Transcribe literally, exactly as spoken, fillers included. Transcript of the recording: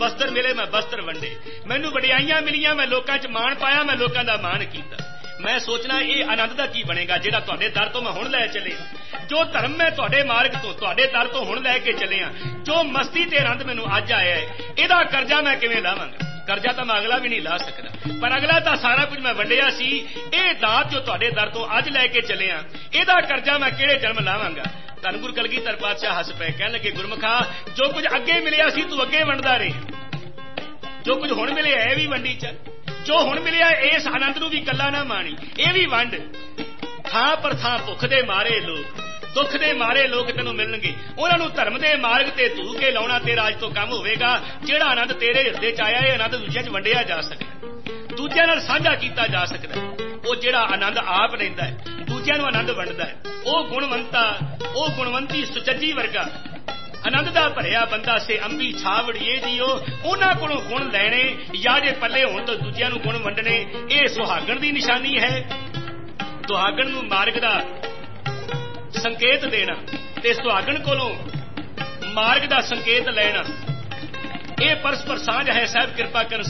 वस्त्र मिले मैं वस्त्र वंडे, मैनू वडियाइयां मिलियां मैं लोकां च मान पाया, मैं लोकां दा मान कीता। मैं सोचना ये आनंद दा की बनेगा जिहड़ा तुहाडे दर तो मैं हुण लै चलिया, जो धर्म मैं तुहाडे मार्ग तो तुहाडे दर तो हुण लै के चलिया, जो मस्ती ते आनंद मैनू अज आया है, इहदा कर्जा मैं किवें लावांगा? कर्जा तो मैं अगला भी नहीं ला सकता, पर अगला तो सारा कुछ मैं वंडिया सी। ये दात जो तुहाडे दर तो अज लैके चलिया, इहदा कर्जा मैं किहड़े जन्म लावांगा? धन गुरु कलगीधर पातशाह हस पे कहण लगे, गुरमुखा जो कुछ अगे मिलिया सी तू अगे वंडदा रहे, जो कुछ हुण मिलिया है भी वंडी चल, जो हुण मिलिया इस आनंद नूं भी कल्ला ना माणी, ये भी वंड। थां पर थां भुख दे मारे लोग, दुख दे मारे लोग तेनों मिलणगे, उन्हां नूं धर्म दे मार्ग ते धू के लाउणा तेरा अज तो काम होवेगा। जिहड़ा आनंद तेरे हिरदे च आया है, आनंद दूजिਆਂ च वंडिया जा सकदा, दूजिਆਂ नाल साझा कीता जा सकदा। ਉਹ ਜਿਹੜਾ ਆਨੰਦ ਆਪ ਲੈਂਦਾ ਹੈ, ਦੂਜਿਆਂ ਨੂੰ ਆਨੰਦ ਵੰਡਦਾ ਹੈ, ਉਹ ਗੁਣਵੰਤਾ, ਉਹ ਗੁਣਵੰਤੀ ਸੁਚੱਜੀ ਵਰਗਾ ਆਨੰਦ ਦਾ ਭਰਿਆ ਬੰਦਾ ਸੇ ਅੰਬੀ ਛਾਵੜੀਏ ਜੀਓ। ਉਹਨਾਂ ਕੋਲੋਂ ਗੁਣ ਲੈਣੇ ਜਾਂ ਜੇ ਪੱਲੇ ਹੋਣ ਤਾਂ ਦੂਜਿਆਂ ਨੂੰ ਗੁਣ ਵੰਡਣੇ, ਇਹ ਸੁਹਾਗਣ ਦੀ ਨਿਸ਼ਾਨੀ ਹੈ। ਸੁਹਾਗਣ ਨੂੰ ਮਾਰਗ ਦਾ ਸੰਕੇਤ ਦੇਣਾ ਤੇ ਸੁਹਾਗਣ ਕੋਲੋਂ ਮਾਰਗ ਦਾ ਸੰਕੇਤ ਲੈਣਾ, ਇਹ ਪਰਸਪਰ ਸਾਂਝ ਹੈ। ਸਾਹਿਬ ਕਿਰਪਾ ਕਰਨ